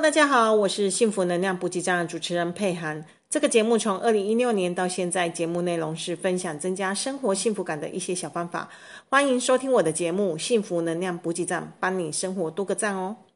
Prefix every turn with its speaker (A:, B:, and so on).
A: 大家好，我是幸福能量补给站的主持人佩涵。这个节目从2016年到现在，节目内容是分享增加生活幸福感的一些小方法。欢迎收听我的节目《幸福能量补给站》，帮你生活多个赞哦。